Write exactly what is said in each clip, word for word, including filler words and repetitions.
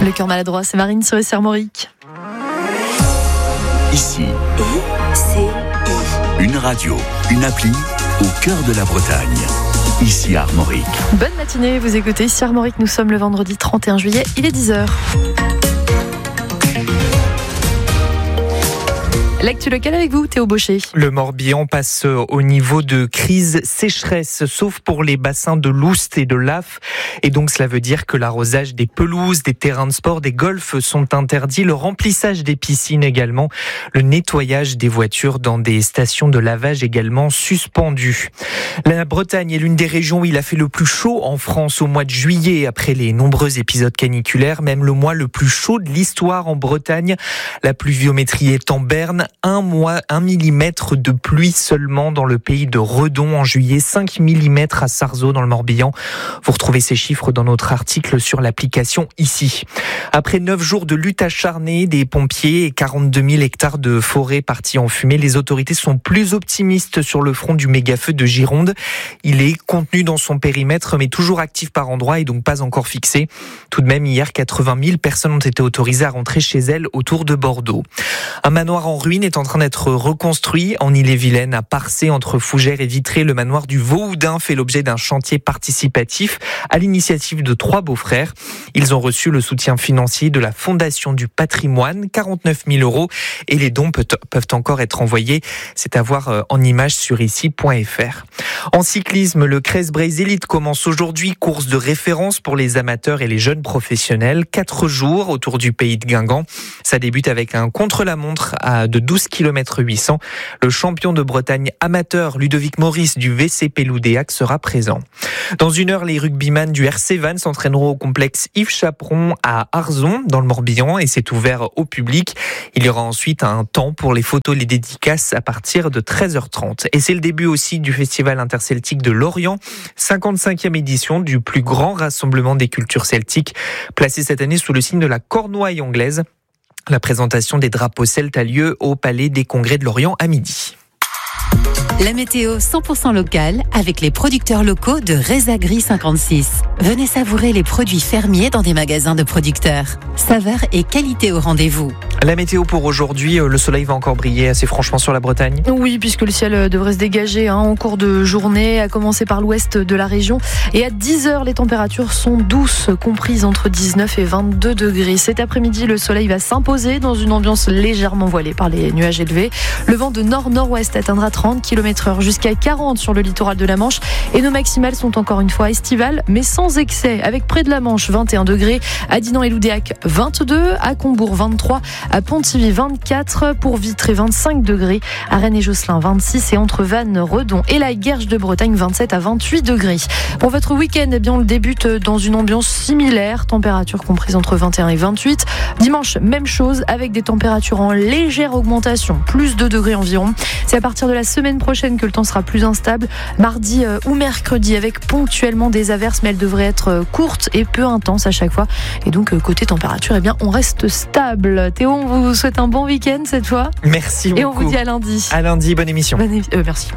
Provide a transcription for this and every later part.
Le cœur maladroit, c'est Marine sur S C Armorique. Ici, I C I. une radio, une appli au cœur de la Bretagne. Ici Armorique. Bonne matinée, vous écoutez Ici Armorique. Nous sommes le vendredi trente et un juillet, il est dix heures. L'actu locale avec vous, Théo Baucher. Le Morbihan passe au niveau de crise sécheresse, sauf pour les bassins de Loust et de Laf. Et donc, cela veut dire que l'arrosage des pelouses, des terrains de sport, des golfs sont interdits. Le remplissage des piscines également. Le nettoyage des voitures dans des stations de lavage également suspendu. La Bretagne est l'une des régions où il a fait le plus chaud en France au mois de juillet, après les nombreux épisodes caniculaires. Même le mois le plus chaud de l'histoire en Bretagne. La pluviométrie est en berne. Un mois, un millimètre de pluie seulement dans le pays de Redon en juillet, cinq millimètres à Sarzeau dans le Morbihan. Vous retrouvez ces chiffres dans notre article sur l'application ici. Après neuf jours de lutte acharnée des pompiers et quarante-deux mille hectares de forêt partis en fumée, les autorités sont plus optimistes sur le front du méga-feu de Gironde. Il est contenu dans son périmètre, mais toujours actif par endroits et donc pas encore fixé. Tout de même, hier, quatre-vingt mille personnes ont été autorisées à rentrer chez elles autour de Bordeaux. Un manoir en ruine est en train d'être reconstruit en Ille-et-Vilaine, à Parcé, entre Fougères et Vitré. Le manoir du Vauhoudin fait l'objet d'un chantier participatif à l'initiative de trois beaux-frères. Ils ont reçu le soutien financier de la Fondation du patrimoine, quarante-neuf mille euros, et les dons peuvent encore être envoyés. C'est à voir en images sur ici point f r. En cyclisme, le Crest-Braze Elite commence aujourd'hui, course de référence pour les amateurs et les jeunes professionnels. Quatre jours autour du pays de Guingamp. Ça débute avec un contre-la-montre à de douze kilomètres huit cents. Le champion de Bretagne amateur Ludovic Maurice du V C P Loudéac sera présent. Dans une heure, les rugbyman du R C Vannes s'entraîneront au complexe Yves Chaperon à Arzon, dans le Morbihan, et c'est ouvert au public. Il y aura ensuite un temps pour les photos et les dédicaces à partir de treize heures trente. Et c'est le début aussi du Festival interceltique de Lorient, cinquante-cinquième édition du plus grand rassemblement des cultures celtiques, placé cette année sous le signe de la Cornouaille anglaise. La présentation des drapeaux celtes a lieu au Palais des Congrès de Lorient à midi. La météo cent pour cent locale avec les producteurs locaux de Résagri cinquante-six. Venez savourer les produits fermiers dans des magasins de producteurs. Saveur et qualité au rendez-vous. La météo pour aujourd'hui, le soleil va encore briller assez franchement sur la Bretagne. Oui, puisque le ciel devrait se dégager hein, en cours de journée, à commencer par l'ouest de la région. Et à dix heures, les températures sont douces, comprises entre dix-neuf et vingt-deux degrés. Cet après-midi, le soleil va s'imposer dans une ambiance légèrement voilée par les nuages élevés. Le vent de nord-nord-ouest atteindra trente kilomètres heure jusqu'à quarante sur le littoral de la Manche. Et nos maximales sont encore une fois estivales, mais sans excès. Avec près de la Manche, vingt et un degrés. À Dinan et Loudéac, vingt-deux. À Combourg, vingt-trois. À Pontivy, vingt-quatre. Pour Vitré, vingt-cinq degrés. À Rennes et Josselin, vingt-six. Et entre Vannes, Redon et la Guerche de Bretagne, vingt-sept à vingt-huit degrés. Pour votre week-end, eh bien, on le débute dans une ambiance similaire. Température comprise entre vingt et un et vingt-huit. Dimanche, même chose, avec des températures en légère augmentation. Plus deux degrés environ. C'est à partir de la semaine prochaine que le temps sera plus instable. Mardi euh, ou mercredi, avec ponctuellement des averses, mais elles devraient être euh, courtes et peu intenses à chaque fois. Et donc, euh, côté température, eh bien, on reste stable. Théo, on vous souhaite un bon week-end cette fois. Merci beaucoup. Et on vous dit à lundi. À lundi, bonne émission. Bonne émi- euh, merci.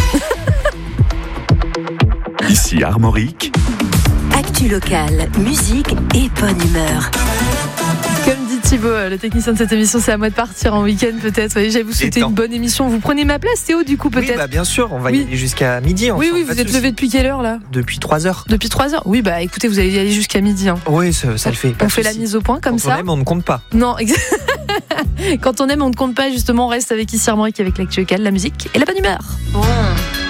Ici Armorique. Actu locale, musique et bonne humeur. Comme dit Thibaut, le technicien de cette émission, c'est à moi de partir en week-end peut-être. Oui, j'allais vous souhaiter une bonne émission. Vous prenez ma place, Théo, du coup, peut-être. Oui, bah bien sûr, on va oui. y aller jusqu'à midi. Oui, oui, vous êtes levé depuis quelle heure là ? Depuis trois heures. Depuis trois heures. Oui, bah écoutez, vous allez y aller jusqu'à midi. Hein. Oui, ça, ça le fait. On fait la mise au point comme Quand ça. on aime, on ne compte pas. Non, quand on aime, on ne compte pas. Justement, on reste avec Ici Armorique, avec l'actu locale, la musique et la bonne humeur. Bon.